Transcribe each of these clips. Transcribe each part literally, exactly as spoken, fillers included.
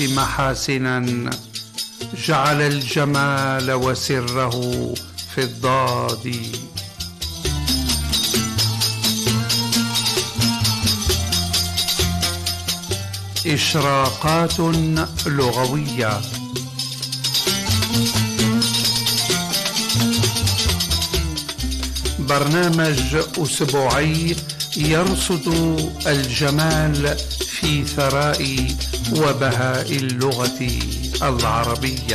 محاسنا جعل الجمال وسره في الضاد. إشراقات لغوية. برنامج أسبوعي يرصد الجمال في ثراء وبهاء اللغة العربية.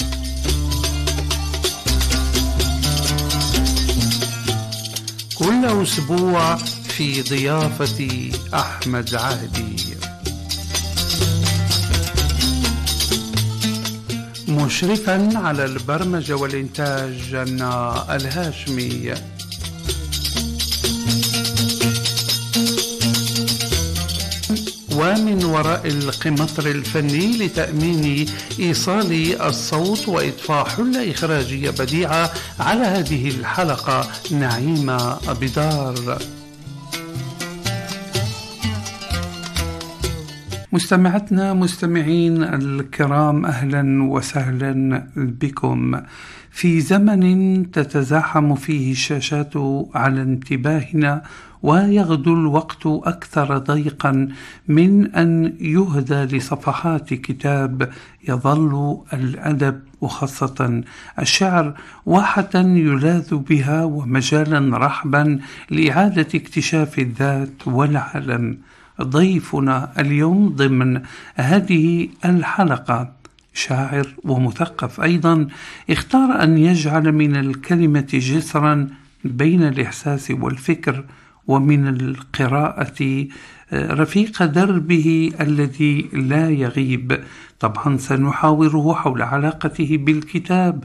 كل أسبوع في ضيافة أحمد عهدي. مشرفا على البرمجة والإنتاج جنى الهاشمي. ومن وراء القمطر الفني لتأمين إيصال الصوت وإضفاء حلة إخراجية بديعة على هذه الحلقة نعيمة بدار. مستمعتنا مستمعين الكرام، أهلا وسهلا بكم في زمن تتزاحم فيه الشاشات على انتباهنا، ويغدو الوقت أكثر ضيقا من أن يهدى لصفحات كتاب. يظل الأدب وخاصة الشعر واحة يلاذ بها ومجالا رحبا لإعادة اكتشاف الذات والعالم. ضيفنا اليوم ضمن هذه الحلقة شاعر ومثقف أيضا، اختار أن يجعل من الكلمة جسرا بين الإحساس والفكر، ومن القراءة رفيق دربه الذي لا يغيب. طبعا سنحاوره حول علاقته بالكتاب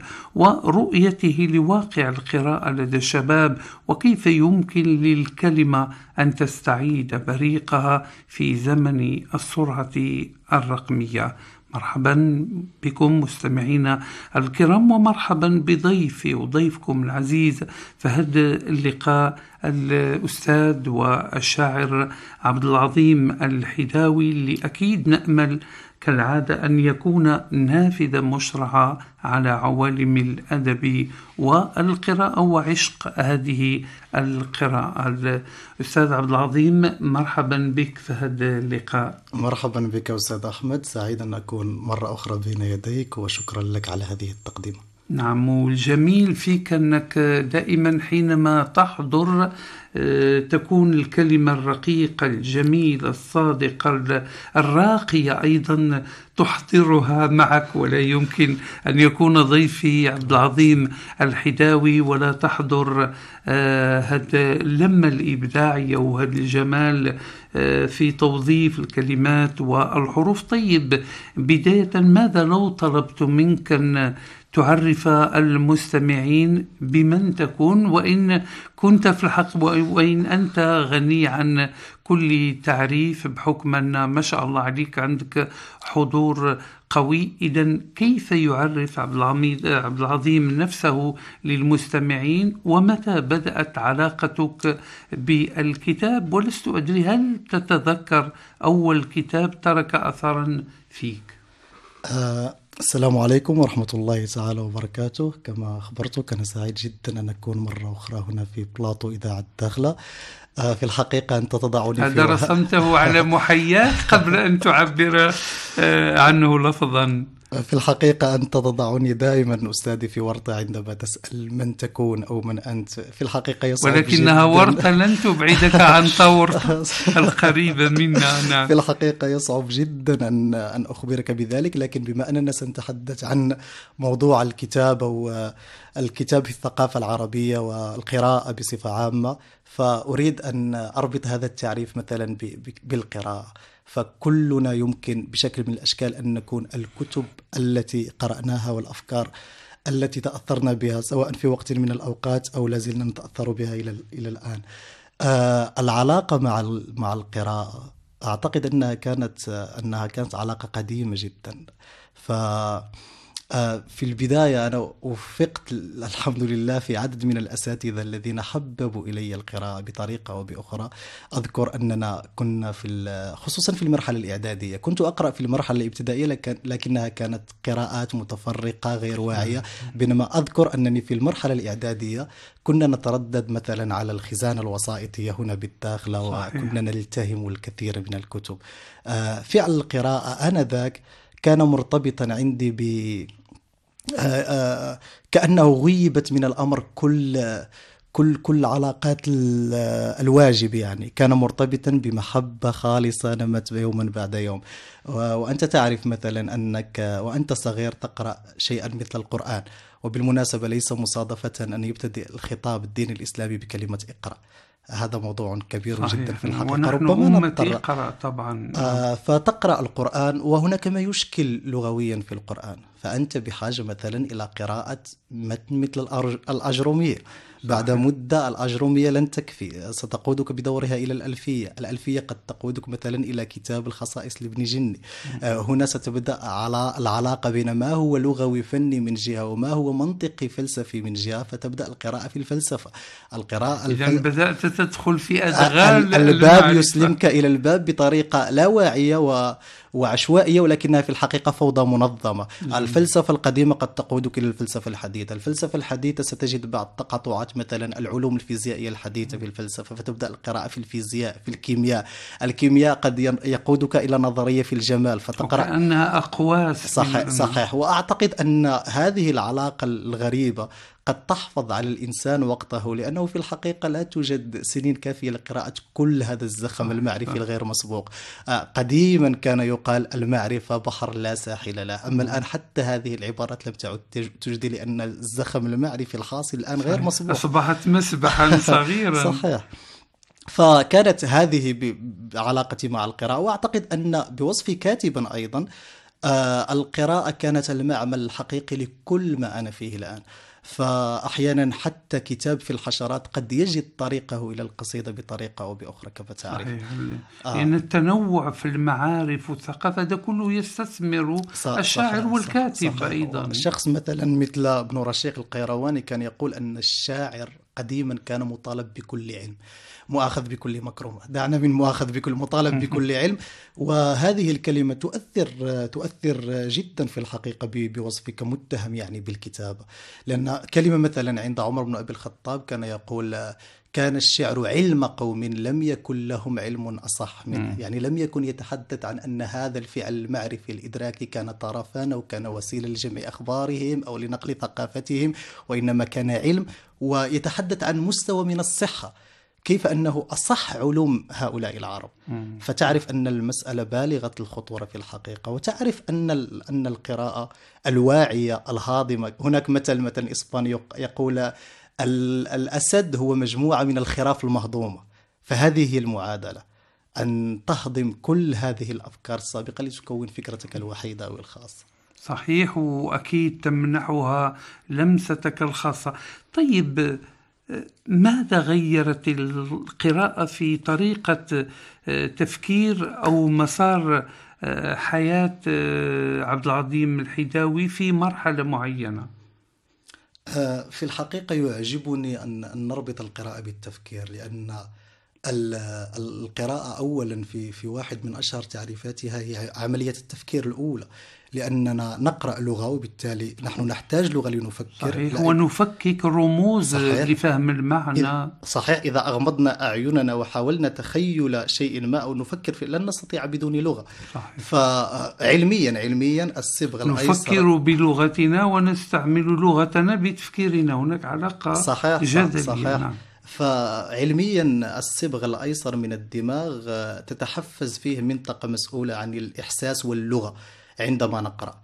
ورؤيته لواقع القراءة لدى الشباب، وكيف يمكن للكلمة أن تستعيد بريقها في زمن السرعة الرقمية. مرحبا بكم مستمعينا الكرام، ومرحبا بضيفي وضيفكم العزيز في هذا اللقاء الأستاذ والشاعر عبد العظيم الحداوي، اللي أكيد نأمل كالعادة أن يكون نافذة مشرعة على عوالم الأدب والقراءة وعشق هذه القراءة. الأستاذ عبد العظيم، مرحبا بك في هذا اللقاء. مرحبا بك أستاذ أحمد، سعيد أن أكون مرة أخرى بين يديك، وشكرا لك على هذه التقديمة. نعم، والجميل فيك أنك دائما حينما تحضر تكون الكلمة الرقيقة الجميلة الصادقة الراقية أيضا تحضرها معك، ولا يمكن أن يكون ضيفي عبد العظيم الحداوي ولا تحضر هذا اللمة الإبداعية وهذا الجمال في توظيف الكلمات والحروف. طيب، بداية ماذا لو طلبت منك أن تعرف المستمعين بمن تكون، وإن كنت في الحق وإن أنت غني عن كل تعريف بحكم أن ما شاء الله عليك عندك حضور قوي. إذن كيف يعرف عبد العظيم نفسه للمستمعين، ومتى بدأت علاقتك بالكتاب؟ ولست أدري، هل تتذكر أول كتاب ترك أثرا فيك؟ أه السلام عليكم ورحمة الله تعالى وبركاته. كما أخبرتك أنا سعيد جدا أن أكون مرة أخرى هنا في بلاطو إذاعة الداخلة. في الحقيقة أنت تضعني هذا رسمته على محياك قبل أن تعبر عنه لفظا. في الحقيقة أنت تضعني دائما أستاذي في ورطة عندما تسأل من تكون أو من أنت. في الحقيقة يصعب ولكنها ورطة لن تبعدك عن طورة القريبة منا. نعم. في الحقيقة يصعب جدا أن أن أخبرك بذلك، لكن بما أننا سنتحدث عن موضوع الكتاب أو الكتاب في الثقافة العربية والقراءة بصفة عامة، فأريد أن أربط هذا التعريف مثلا بالقراءة. فكلنا يمكن بشكل من الأشكال أن نكون الكتب التي قرأناها والأفكار التي تأثرنا بها سواء في وقت من الأوقات أو لازلنا نتأثر بها إلى إلى الآن. آه العلاقة مع مع القراءة أعتقد أنها كانت أنها كانت علاقة قديمة جدا. ف في البداية أنا وفقت الحمد لله في عدد من الأساتذة الذين حببوا إلي القراءة بطريقة أو بأخرى. أذكر أننا كنا في خصوصا في المرحلة الإعدادية كنت أقرأ في المرحلة الابتدائية لكنها كانت قراءات متفرقة غير واعية، بينما أذكر أنني في المرحلة الإعدادية كنا نتردد مثلا على الخزانة الوسائطية هنا بالداخلة، وكنا نلتهم الكثير من الكتب. فعل القراءة آنذاك كان مرتبطا عندي ب كأنه غيبت من الأمر كل كل كل علاقات الواجب، يعني كان مرتبطا بمحبة خالصة نمت يوما بعد يوم. وأنت تعرف مثلا أنك وأنت صغير تقرأ شيئا مثل القرآن، وبالمناسبة ليس مصادفة أن يبتدئ الخطاب الديني الإسلامي بكلمة اقرأ. هذا موضوع كبير صحيح. جدا في الحقيقة، ونحن ربما أمتي اقرأ طبعا. آه فتقرأ القرآن، وهناك ما يشكل لغويا في القرآن، فأنت بحاجة مثلا إلى قراءة متن مثل الأجرومية. بعد مدة الأجرومية لن تكفي، ستقودك بدورها إلى الألفية. الألفية قد تقودك مثلا إلى كتاب الخصائص لابن جني. آه هنا ستبدأ على العلاقة بين ما هو لغوي فني من جهة وما هو منطقي فلسفي من جهة، فتبدأ القراءة في الفلسفة. القراءة إذا الفل... بدأت تدخل في أدغال الباب المعرفة. يسلمك إلى الباب بطريقة لا واعية و... وعشوائية، ولكنها في الحقيقة فوضى منظمة. مم. الفلسفة القديمة قد تقودك إلى الفلسفة الحديثة. الفلسفة الحديثة ستجد بعض تقاطعات، مثلا العلوم الفيزيائية الحديثة في الفلسفة، فتبدأ القراءة في الفيزياء، في الكيمياء. الكيمياء قد يقودك إلى نظرية في الجمال، فتقرأ كأنها أقواس. صحيح صحيح. وأعتقد أن هذه العلاقة الغريبة قد تحفظ على الإنسان وقته، لأنه في الحقيقة لا توجد سنين كافية لقراءة كل هذا الزخم المعرفي الغير مسبوق. قديما كان يقال المعرفة بحر لا ساحل له، أما الآن حتى هذه العبارات لم تعد توجد، لأن الزخم المعرفي الحاصل الآن غير مسبوق، أصبحت مسبحا صغيرا. صحيح. فكانت هذه بعلاقتي مع القراءة. وأعتقد أن بوصفي كاتبا أيضا آه القراءة كانت المعمل الحقيقي لكل ما أنا فيه الآن. فأحيانا حتى كتاب في الحشرات قد يجد طريقه إلى القصيدة بطريقة أو بأخرى كما تعرف. صحيح. آه. لأن التنوع في المعارف والثقافة ده كله يستثمر الشاعر صحيح. والكاتب صحيح. أيضا الشخص مثلا مثل ابن رشيق القيرواني كان يقول أن الشاعر قديما كان مطالب بكل علم، مؤاخذ بكل مكرمة، دعنا من مؤاخذ بكل مطالب بكل علم. وهذه الكلمة تؤثر تؤثر جدا في الحقيقة بوصفك متهم يعني بالكتابة، لأن كلمة مثلا عند عمر بن أبي الخطاب كان يقول كان الشعر علم قوم لم يكن لهم علم أصح منه. يعني لم يكن يتحدث عن أن هذا الفعل المعرفي الإدراكي كان طرفان أو كان وسيلة لجمع أخبارهم أو لنقل ثقافتهم، وإنما كان علم، ويتحدث عن مستوى من الصحة، كيف أنه أصح علوم هؤلاء العرب. مم. فتعرف أن المسألة بالغة الخطورة في الحقيقة، وتعرف أن أن القراءة الواعية الهاضمة. هناك مثل مثل إسباني يقول الأسد هو مجموعة من الخراف المهضومة، فهذه هي المعادلة، أن تهضم كل هذه الأفكار السابقة لتكون فكرتك الوحيدة أو الخاصة. صحيح، وأكيد تمنحها لمستك الخاصة. طيب، ماذا غيرت القراءة في طريقة تفكير أو مسار حياة عبد العظيم الحيداوي في مرحلة معينة؟ في الحقيقة يعجبني أن نربط القراءة بالتفكير، لأن القراءة أولا في في واحد من أشهر تعريفاتها هي عملية التفكير الأولى، لأننا نقرأ لغة وبالتالي نحن نحتاج لغة لنفكر. صحيح. ونفكك رموز صحيح. لفهم المعنى. صحيح. إذا أغمضنا أعيننا وحاولنا تخيل شيء ما أو نفكر فيه لن نستطيع بدون لغة. صحيح. فعلميا علميا الصبغة الأيسر نفكر بلغتنا ونستعمل لغتنا بتفكيرنا، هناك علاقة صحيح. جذرية. صحيح. نعم. فعلميا الصبغ الأيسر من الدماغ تتحفز فيه منطقة مسؤولة عن الإحساس واللغة عندما نقرأ.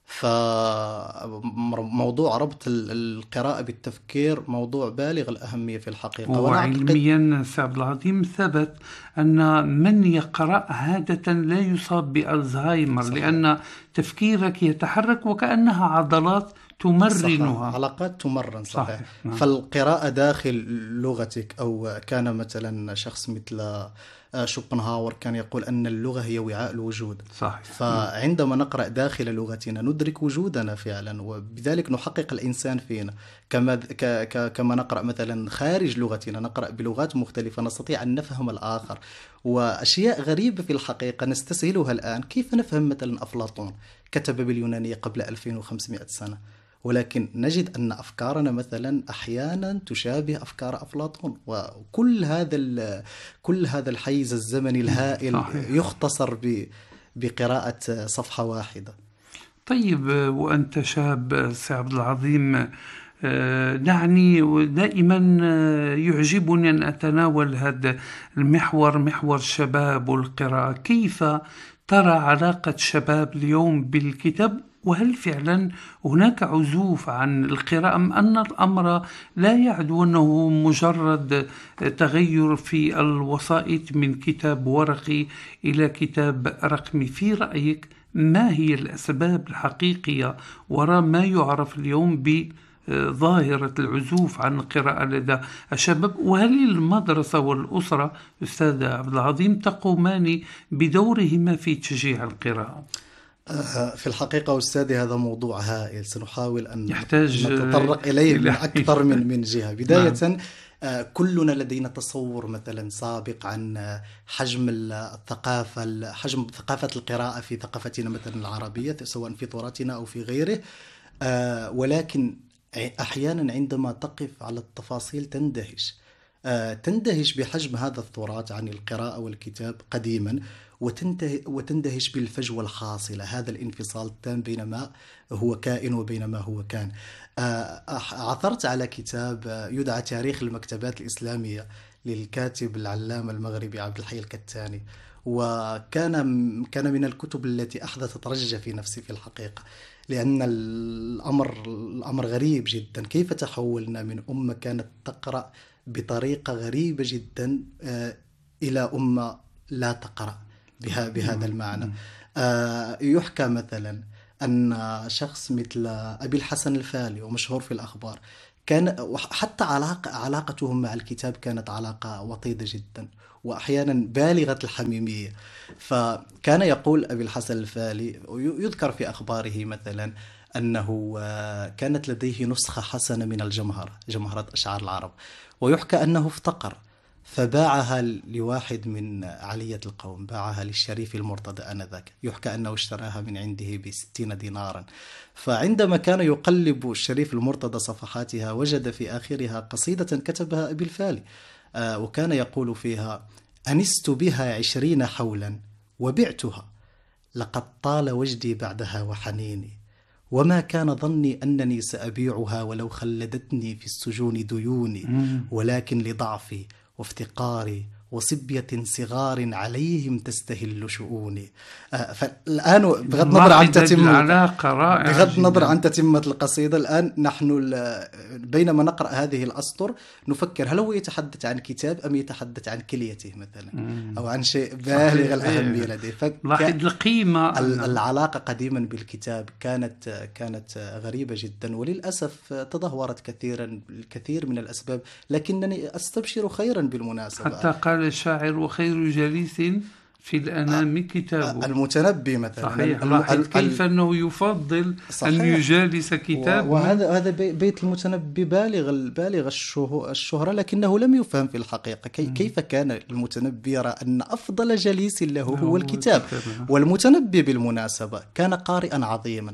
فموضوع ربط القراءة بالتفكير موضوع بالغ الأهمية في الحقيقة. وعلميا عبد العظيم ثبت أن من يقرأ عادة لا يصاب بألزهايمر، لأن تفكيرك يتحرك وكأنها عضلات تمرنها. صحيح. علاقات تمرن. صحيح, صحيح. نعم. فالقراءة داخل لغتك، أو كان مثلا شخص مثل شوبنهاور كان يقول أن اللغة هي وعاء الوجود. صحيح. فعندما نقرأ داخل لغتنا ندرك وجودنا فعلا، وبذلك نحقق الإنسان فينا. كما كما نقرأ مثلا خارج لغتنا، نقرأ بلغات مختلفة، نستطيع أن نفهم الآخر. وأشياء غريبة في الحقيقة نستسهلها الآن. كيف نفهم مثلا أفلاطون كتب باليونانية قبل ألفين وخمسمائة سنة، ولكن نجد أن أفكارنا مثلا أحيانا تشابه أفكار أفلاطون، وكل هذا كل هذا الحيز الزمني الهائل صحيح. يختصر بقراءة صفحة واحدة. طيب، وأنت شاب سي عبد العظيم، دعني دائما يعجبني أن أتناول هذا المحور، محور الشباب والقراءة. كيف ترى علاقة شباب اليوم بالكتاب؟ وهل فعلا هناك عزوف عن القراءة، أم أن الأمر لا يعدو أنه مجرد تغير في الوسائط من كتاب ورقي إلى كتاب رقمي؟ في رأيك ما هي الأسباب الحقيقية وراء ما يعرف اليوم بظاهرة العزوف عن القراءة لدى الشباب؟ وهل المدرسة والأسرة أستاذ عبد العظيم تقومان بدورهما في تشجيع القراءة؟ في الحقيقة أستاذي هذا موضوع هائل، سنحاول أن يحتاج نتطرق إليه من أكثر من من جهة. بداية نعم. كلنا لدينا تصور مثلا سابق عن حجم الثقافة حجم ثقافة القراءة في ثقافتنا مثلا العربية، سواء في تراثنا أو في غيره، ولكن أحيانا عندما تقف على التفاصيل تندهش تندهش بحجم هذا التراث عن القراءة والكتاب قديما، وتندهش بالفجوة الحاصلة، هذا الانفصال التام بين ما هو كائن وبين ما هو كان. عثرت على كتاب يدعى تاريخ المكتبات الإسلامية للكاتب العلامة المغربي عبد الحي الكتاني، وكان كان من الكتب التي أحدثت رجة في نفسي في الحقيقة، لأن الأمر الأمر غريب جدا. كيف تحولنا من أمة كانت تقرأ بطريقة غريبة جدا إلى أمة لا تقرأ بها بهذا المعنى. يحكى مثلا أن شخص مثل أبي الحسن الفالي، ومشهور في الأخبار، كان حتى علاقة علاقتهم مع الكتاب كانت علاقة وطيدة جدا وأحيانا بالغة الحميمية. فكان يقول أبي الحسن الفالي، يذكر في أخباره مثلا أنه كانت لديه نسخة حسنة من الجمهرة، جمهرة أشعار العرب، ويحكى أنه افتقر فباعها لواحد من علية القوم، باعها للشريف المرتضى آنذاك، يحكى أنه اشتراها من عنده بستين دينارا. فعندما كان يقلب الشريف المرتضى صفحاتها وجد في آخرها قصيدة كتبها أبي الفالي، آه وكان يقول فيها: أنست بها عشرين حولا وبعتها، لقد طال وجدي بعدها وحنيني، وما كان ظني أنني سأبيعها ولو خلدتني في السجون ديوني، ولكن لضعفي وافتقاري وصبية صغار عليهم تستهل شؤوني. آه فالآن بغض النظر عن تتمة بغض النظر عن تتمة القصيدة، الآن نحن بينما نقرأ هذه الأسطر نفكر هل هو يتحدث عن كتاب أم يتحدث عن كليته مثلا، مم. أو عن شيء بالغ الأهمية لديه. لاحظ القيمة. العلاقة قديما بالكتاب كانت كانت غريبة جدا، وللأسف تدهورت كثيرا الكثير من الأسباب، لكنني أستبشر خيرا بالمناسبة. حتى قال الشاعر: وخير جليس في الأنام كتابه. المتنبي مثلا، صحيح. لاحظ كيف أنه يفضل صحيح. أن يجالس كتاب، وهذا هذا بيت المتنبي بالغ بالغ الشهرة، لكنه لم يفهم في الحقيقة كيف كان المتنبي يرى أن أفضل جليس له هو الكتاب. والمتنبي بالمناسبة كان قارئا عظيما،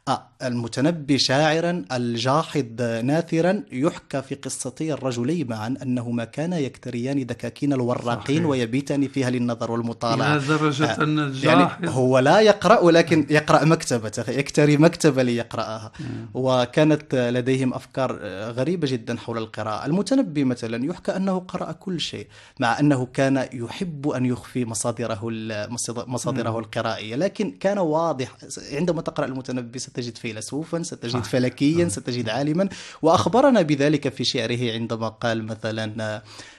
المتنبي شاعرا، الجاحظ ناثرا. يحكى في قصتي الرجلين معا أنهما كانا يكتريان دكاكين الوراقين صحيح. ويبيتان فيها للنظر والمطالعة. درجة أن الجاحظ يعني هو لا يقرأ ولكن يقرأ مكتبته، يكتري مكتبة ليقرأها. وكانت لديهم أفكار غريبة جدا حول القراءة. المتنبي مثلا يحكى أنه قرأ كل شيء، مع أنه كان يحب أن يخفي مصادره مصادره القرائية، لكن كان واضح. عندما تقرأ المتنبي ستجد فيلسوفا، ستجد فلكيا، ستجد عالما. وأخبرنا بذلك في شعره عندما قال مثلا: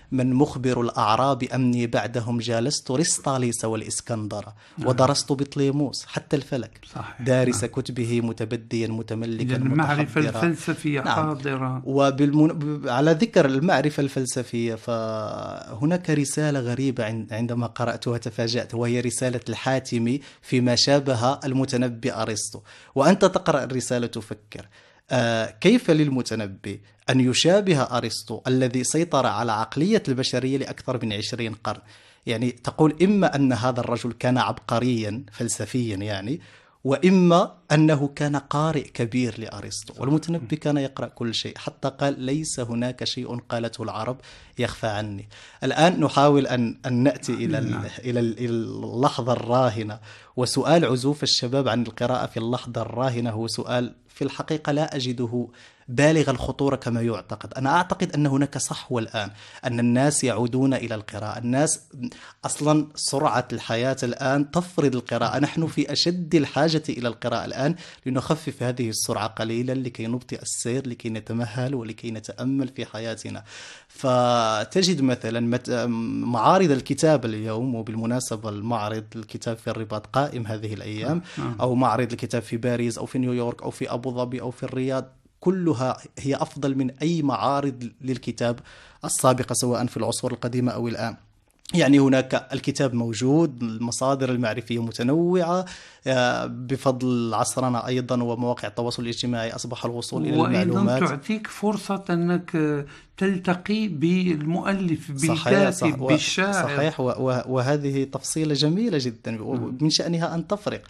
من مخبر الأعراب أمني بعدهم جالست رسطاليس والإسكندر ودرست بطليموس حتى الفلك صحيح. دارس نعم. كتبه متبديا متملكا المعرفة الفلسفية نعم. حاضرة. وبالمن... على ذكر المعرفة الفلسفية، فهناك رسالة غريبة عندما قرأتها تفاجأت، وهي رسالة الحاتمي فيما شابه المتنبي أرسطو. وأنت تقرأ الرسالة تفكر آه كيف للمتنبي أن يشابه أرسطو الذي سيطر على عقلية البشرية لأكثر من عشرين قرن؟ يعني تقول إما أن هذا الرجل كان عبقريا فلسفيا يعني، وإما أنه كان قارئ كبير لأرسطو. والمتنبي كان يقرأ كل شيء، حتى قال ليس هناك شيء قالته العرب يخفى عني. الآن نحاول أن, أن نأتي إلى, إلى اللحظة الراهنة، وسؤال عزوف الشباب عن القراءة في اللحظة الراهنة هو سؤال في الحقيقة لا أجده بالغ الخطورة كما يعتقد. أنا أعتقد أن هناك صحوة الآن، أن الناس يعودون إلى القراءة. الناس أصلا سرعة الحياة الآن تفرض القراءة، نحن في أشد الحاجة إلى القراءة الآن لنخفف هذه السرعة قليلا لكي نبطئ السير، لكي نتمهل ولكي نتأمل في حياتنا. فتجد مثلا معارض الكتاب اليوم، وبالمناسبة المعرض الكتاب في الرباط قائم هذه الأيام، أو معرض الكتاب في باريس أو في نيويورك أو في أبو ظبي أو في الرياض، كلها هي أفضل من أي معارض للكتاب السابقة سواء في العصور القديمة أو الآن. يعني هناك الكتاب موجود، المصادر المعرفية متنوعة، بفضل عصرنا أيضا ومواقع التواصل الاجتماعي أصبح الوصول إلى المعلومات، وأيضا تعطيك فرصة أنك تلتقي بالمؤلف بالكاتب صحيح بالشاعر. صحيح، وهذه تفصيلة جميلة جدا من شأنها أن تفرق.